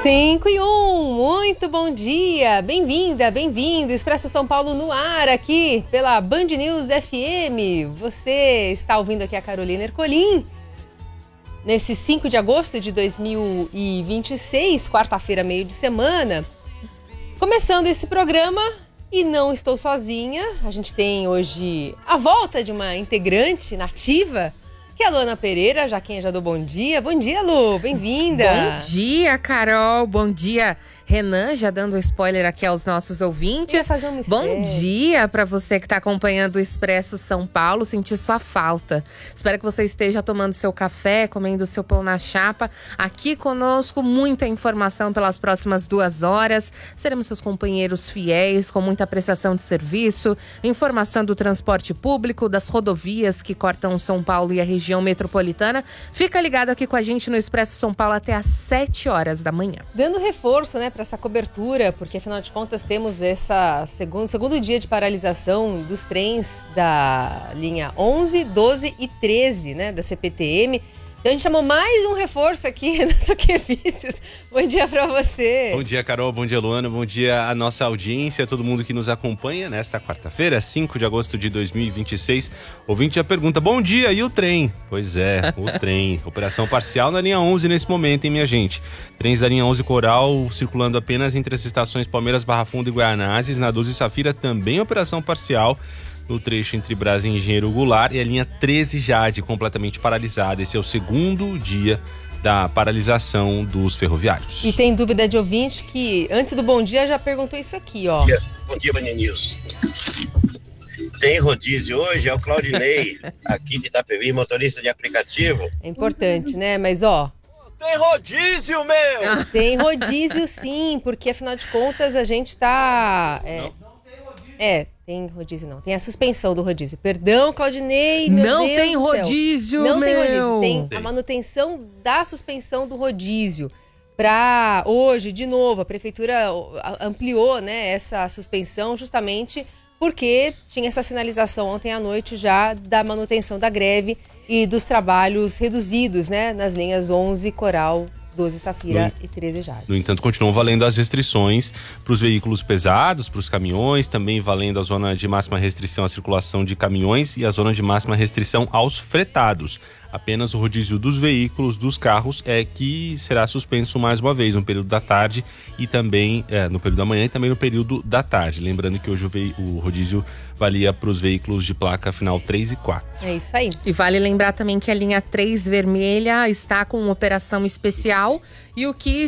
5:01, muito bom dia, bem-vinda, bem-vindo, Expresso São Paulo no ar aqui pela Band News FM. Você está ouvindo aqui a Carolina Ercolim, nesse 5 de agosto de 2026, quarta-feira, meio de semana, começando esse programa e não estou sozinha. A gente tem hoje a volta de uma integrante nativa, que é a Luana Pereira, já quem já dou bom dia. Bom dia, Lu, bem-vinda. Bom dia, Carol, bom dia, Renan, já dando spoiler aqui aos nossos ouvintes. Bom dia para você que está acompanhando o Expresso São Paulo, sentir sua falta. Espero que você esteja tomando seu café, comendo seu pão na chapa. Aqui conosco, muita informação pelas próximas 2 horas. Seremos seus companheiros fiéis, com muita prestação de serviço, informação do transporte público, das rodovias que cortam São Paulo e a região metropolitana. Fica ligado aqui com a gente no Expresso São Paulo até às 7 horas da manhã. Dando reforço, né, para essa cobertura, porque afinal de contas temos essa segundo dia de paralisação dos trens da linha 11, 12 e 13, né, da CPTM. Então a gente chamou mais um reforço aqui nas Soquevícios. Bom dia pra você. Bom dia, Carol. Bom dia, Luana. Bom dia à nossa audiência, todo mundo que nos acompanha nesta quarta-feira, 5 de agosto de 2026. Ouvinte já pergunta, bom dia, e o trem? Pois é, o trem. Operação parcial na linha 11 nesse momento, hein, minha gente? Trens da linha 11 Coral circulando apenas entre as estações Palmeiras, Barra Funda e Guaianazes. Na 12 Safira também operação parcial no trecho entre Brás e Engenheiro Goulart, e a linha 13 Jade completamente paralisada. Esse é o segundo dia da paralisação dos ferroviários. E tem dúvida de ouvinte que antes do bom dia já perguntou isso aqui, ó. Bom dia, Band News. Tem rodízio hoje? É o Claudinei, aqui de Itapevi, motorista de aplicativo. É importante, né? Mas ó, tem rodízio, meu! tem rodízio sim, porque afinal de contas a gente tá... Tem rodízio não. Tem a suspensão do rodízio. Perdão, Claudinei, meu Deus do céu. Não tem rodízio, Não tem rodízio. Tem a manutenção da suspensão do rodízio. Para hoje, de novo, a prefeitura ampliou, né, essa suspensão justamente porque tinha essa sinalização ontem à noite já da manutenção da greve e dos trabalhos reduzidos, né, nas linhas 11 Coral, 12 Safira e 13 Jade. No entanto, continuam valendo as restrições para os veículos pesados, para os caminhões, também valendo a zona de máxima restrição à circulação de caminhões e a zona de máxima restrição aos fretados. Apenas o rodízio dos veículos, dos carros, é que será suspenso mais uma vez no período da tarde e também no período da manhã e também no período da tarde. Lembrando que hoje o rodízio valia para os veículos de placa final 3 e 4. É isso aí. E vale lembrar também que a linha 3 vermelha está com operação especial e o que